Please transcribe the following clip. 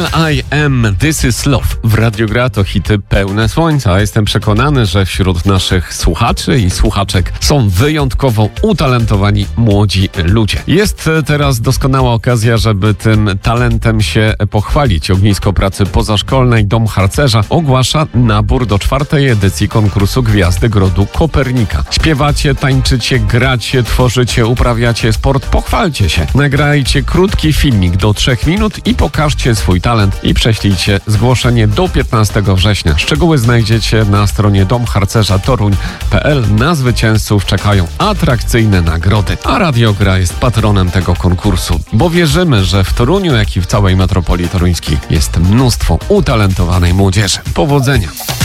Will I Am, This Is Love. W Radiu Gra to hity pełne słońca. Jestem przekonany, że wśród naszych słuchaczy i słuchaczek są wyjątkowo utalentowani młodzi ludzie. Jest teraz doskonała okazja, żeby tym talentem się pochwalić. Ognisko Pracy Pozaszkolnej Dom Harcerza ogłasza nabór do 4. edycji konkursu Gwiazdy Grodu Kopernika. Śpiewacie, tańczycie, gracie, tworzycie, uprawiacie sport. Pochwalcie się. Nagrajcie krótki filmik do 3 minut i pokażcie swój talent i prześlijcie zgłoszenie do 15 września. Szczegóły znajdziecie na stronie domharcerza.toruń.pl. Na zwycięzców czekają atrakcyjne nagrody. A Radio Gra jest patronem tego konkursu, bo wierzymy, że w Toruniu, jak i w całej metropolii toruńskiej jest mnóstwo utalentowanej młodzieży. Powodzenia!